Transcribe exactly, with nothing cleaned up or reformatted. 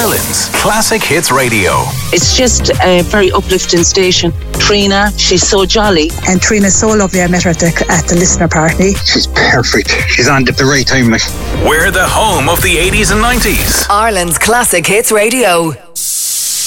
Ireland's Classic Hits Radio. It's just a very uplifting station. Trina, she's so jolly. And Trina's so lovely. I met her at the, at the listener party. She's perfect. She's on at the right time. Like. We're the home of the eighties and nineties. Ireland's Classic Hits Radio.